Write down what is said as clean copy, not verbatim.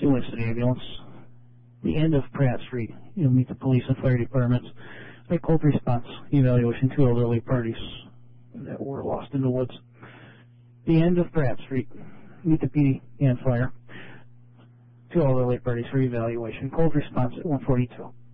to Winston Ambulance. The end of Pratt Street. You'll meet the police and fire departments. Make cold response evaluation to elderly parties that were lost in the woods. The end of Pratt Street. Meet the PD and fire. 2 elderly parties for evaluation. Cold response at 142.